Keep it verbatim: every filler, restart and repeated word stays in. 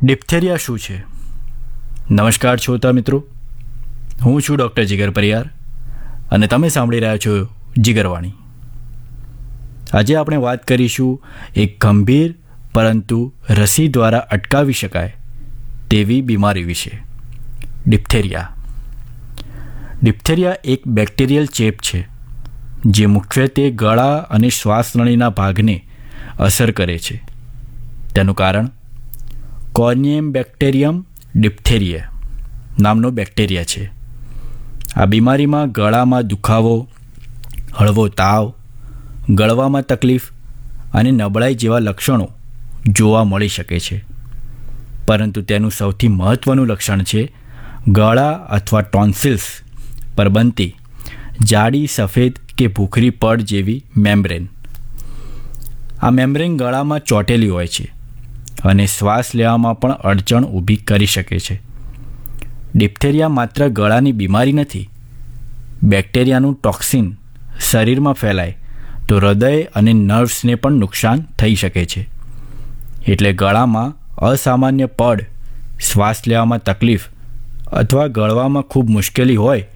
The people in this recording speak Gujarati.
ડિપ્થેરિયા શું છે? નમસ્કાર શ્રોતા મિત્રો, હું છું ડૉક્ટર જીગર પરિયાર અને તમે સાંભળી રહ્યા છો જીગરવાણી. આજે આપણે વાત કરીશું એક ગંભીર પરંતુ રસી દ્વારા અટકાવી શકાય તેવી બીમારી વિશે, ડિપ્થેરિયા. ડિપ્થેરિયા એક બેક્ટેરિયલ ચેપ છે જે મુખ્યત્વે ગળા અને શ્વાસનળીના ભાગને અસર કરે છે. તેનું કારણ કોર્નિયમ બેક્ટેરિયમ ડિપ્થેરિયા નામનો બેક્ટેરિયા છે. આ બીમારીમાં ગળામાં દુખાવો, હળવો તાવ, ગળવામાં તકલીફ અને નબળાઈ જેવા લક્ષણો જોવા મળી શકે છે. પરંતુ તેનું સૌથી મહત્ત્વનું લક્ષણ છે ગળા અથવા ટોન્સિલ્સ પર બનતી જાડી સફેદ કે ભૂખરી પડ જેવી મેમ્બ્રેન. આ મેમ્બ્રેન ગળામાં ચોંટેલી હોય છે અને શ્વાસ લેવામાં પણ અડચણ ઊભી કરી શકે છે. ડિપ્થેરિયા માત્ર ગળાની બીમારી નથી. બેક્ટેરિયાનું ટોક્સિન શરીરમાં ફેલાય તો હૃદય અને નર્વ્સને પણ નુકસાન થઈ શકે છે. એટલે ગળામાં અસામાન્ય પડ, શ્વાસ લેવામાં તકલીફ અથવા ગળવામાં ખૂબ મુશ્કેલી હોય